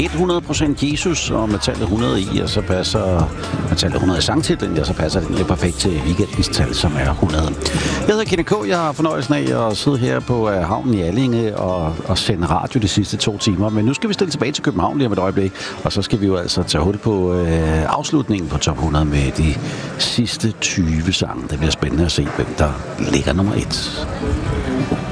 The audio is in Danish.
100% Jesus, og med tallet 100 i, og så passer med tallet 100 i sangtitlen, ja, så passer det lidt perfekt til weekendens tal, som er 100. Jeg hedder Kenneth K. Jeg har fornøjelsen af at sidde her på havnen i Allinge og sende radio de sidste 2 timer, men nu skal vi stille tilbage til København lige om et øjeblik, og så skal vi jo altså tage hul på afslutningen på top 100 med de sidste 20 sange. Det bliver spændende at se, hvem der ligger nummer 1.